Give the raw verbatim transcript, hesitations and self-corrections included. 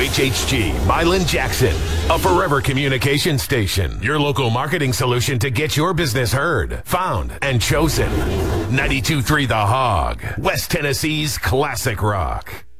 H H G, Milan Jackson, a forever communication station. Your local marketing solution to get your business heard, found, and chosen. ninety-two point three The Hog, West Tennessee's classic rock.